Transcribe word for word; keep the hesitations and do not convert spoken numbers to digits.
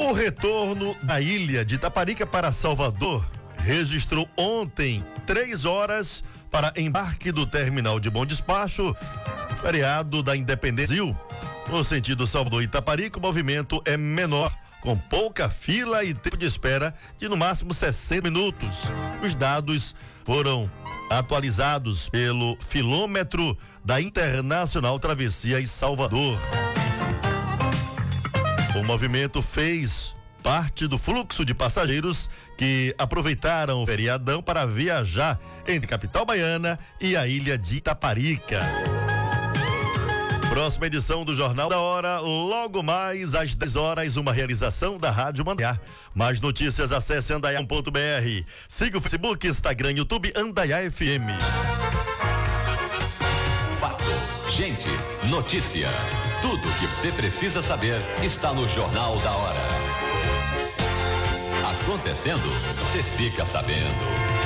O retorno da ilha de Itaparica para Salvador registrou ontem três horas para embarque do terminal de bom despacho, feriado da Independência. No sentido Salvador-Itaparica, o movimento é menor, com pouca fila e tempo de espera de no máximo sessenta minutos. Os dados foram atualizados pelo filômetro da Internacional Travessia em Salvador. O movimento fez parte do fluxo de passageiros que aproveitaram o feriadão para viajar entre a capital baiana e a ilha de Itaparica. Próxima edição do Jornal da Hora, logo mais às dez horas, uma realização da Rádio Andaiá. Mais notícias, acesse andaiá ponto br. Siga o Facebook, Instagram, YouTube Andaiá F M. Fato, gente, notícia. Tudo o que você precisa saber está no Jornal da Hora. Acontecendo, você fica sabendo.